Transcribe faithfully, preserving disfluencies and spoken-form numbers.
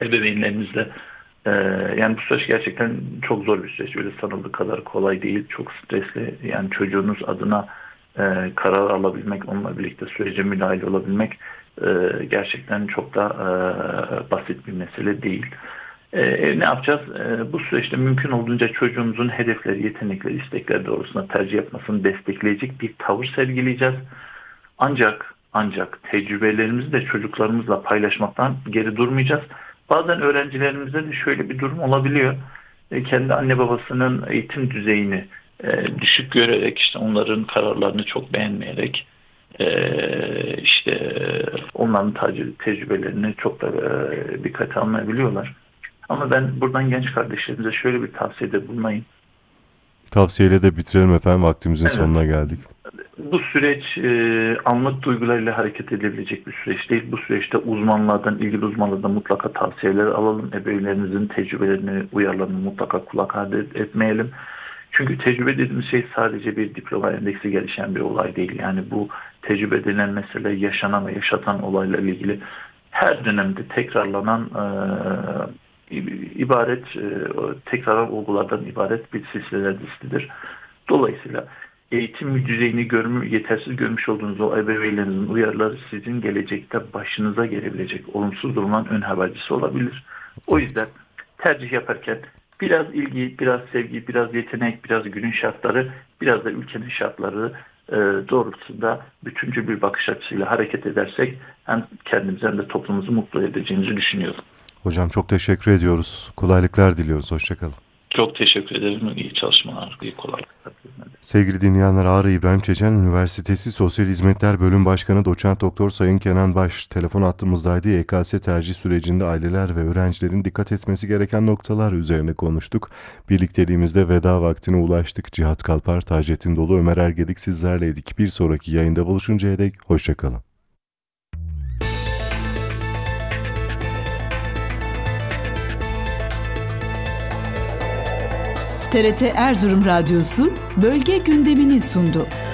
ebeveynlerimizle. Ee, yani bu süreç gerçekten çok zor bir süreç. Öyle sanıldığı kadar kolay değil. Çok stresli. Yani çocuğunuz adına e, karar alabilmek, onunla birlikte sürece müdahale olabilmek e, gerçekten çok da e, basit bir mesele değil. E, ne yapacağız? E, bu süreçte mümkün olduğunca çocuğumuzun hedefleri, yetenekleri, istekleri doğrusunda tercih yapmasını destekleyecek bir tavır sergileyeceğiz. Ancak ancak tecrübelerimizi de çocuklarımızla paylaşmaktan geri durmayacağız. Bazen öğrencilerimizde de şöyle bir durum olabiliyor. E, kendi anne babasının eğitim düzeyini e, düşük görerek, işte onların kararlarını çok beğenmeyerek, e, işte onların tecrü- tecrübelerini çok da e, dikkate almayabiliyorlar. Ama ben buradan genç kardeşlerimize şöyle bir tavsiyede bulunayım. Tavsiyeyle de bitirelim efendim. Vaktimizin Evet. sonuna geldik. Bu süreç e, anlık duygularıyla hareket edilebilecek bir süreç değil. Bu süreçte uzmanlardan, ilgili uzmanlardan mutlaka tavsiyeler alalım. Ebeveynlerimizin tecrübelerini, uyarılarını mutlaka kulak ardı etmeyelim. Çünkü tecrübe dediğimiz şey sadece bir diploma endeksi gelişen bir olay değil. Yani bu tecrübe denen mesele yaşanan ve yaşatan olayla ilgili her dönemde tekrarlanan e, ibaret, e, tekrarlanan olgulardan ibaret bir silsile dizisidir. Dolayısıyla eğitim düzeyini görmü, yetersiz görmüş olduğunuz o ebeveynlerinizin uyarıları sizin gelecekte başınıza gelebilecek olumsuz durumların ön habercisi olabilir. O yüzden tercih yaparken biraz ilgi, biraz sevgi, biraz yetenek, biraz günün şartları, biraz da ülkenin şartları e, doğrultusunda bütüncül bir bakış açısıyla hareket edersek hem kendimizi hem de toplumumuzu mutlu edeceğimizi düşünüyorum. Hocam çok teşekkür ediyoruz. Kolaylıklar diliyoruz. Hoşçakalın. Çok teşekkür ederim. İyi çalışmalar, iyi kolaylıklar. Sevgili dinleyenler, Ağrı İbrahim Çeçen Üniversitesi Sosyal Hizmetler Bölüm Başkanı Doçent Doktor Sayın Kenan Baş telefon hattımızdaydı. Y K S tercih sürecinde aileler ve öğrencilerin dikkat etmesi gereken noktalar üzerine konuştuk. Birlikteliğimizde veda vaktine ulaştık. Cihat Kalpar, Taceddin Dolu, Ömer Ergedik sizlerleydik. Bir sonraki yayında buluşuncaya dek hoşçakalın. T R T Erzurum Radyosu bölge gündemini sundu.